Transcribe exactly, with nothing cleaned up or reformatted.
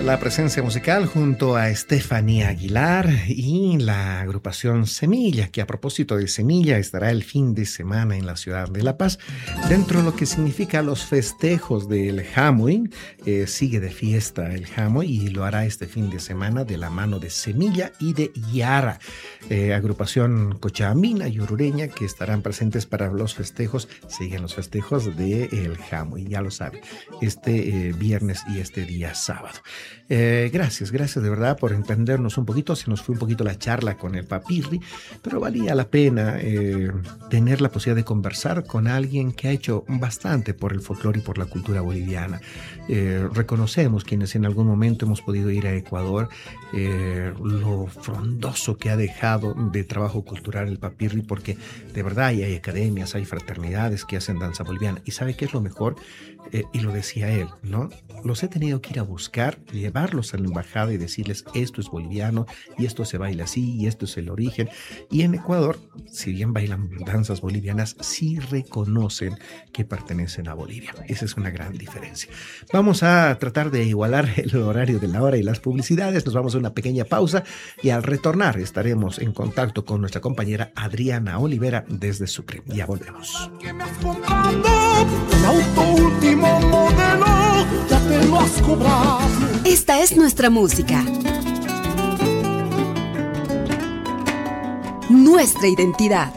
la presencia musical junto a Estefanía Aguilar y la agrupación Semilla, que a propósito de Semilla estará el fin de semana en la ciudad de La Paz. Dentro de lo que significa los festejos del Jamui, eh, sigue de fiesta el Jamui y lo hará este fin de semana de la mano de Semilla y de Yara, eh, agrupación cochabambina y orureña que estarán presentes para los festejos. Siguen los festejos del Jamui, ya lo sabe, este eh, viernes y este día sábado. Eh, gracias, gracias de verdad por entendernos un poquito. Se nos fue un poquito la charla con el Papirri, pero valía la pena eh, tener la posibilidad de conversar con alguien que ha hecho bastante por el folclore y por la cultura boliviana. Eh, reconocemos quienes en algún momento hemos podido ir a Ecuador eh, lo frondoso que ha dejado de trabajo cultural el Papirri, porque de verdad hay, hay academias, hay fraternidades que hacen danza boliviana. ¿Y sabe qué es lo mejor? Eh, y lo decía él, ¿no? Los he tenido que ir a buscar, llevarlos a la embajada y decirles esto es boliviano y esto se baila así y esto es el origen. Y en Ecuador, si bien bailan danzas bolivianas, sí reconocen que pertenecen a Bolivia. Esa es una gran diferencia. Vamos a tratar de igualar el horario de la hora y las publicidades. Nos vamos a una pequeña pausa y al retornar estaremos en contacto con nuestra compañera Adriana Olivera desde Sucre. Ya volvemos. El auto último modelo, ya te lo has cobrado. Esta es nuestra música, nuestra identidad.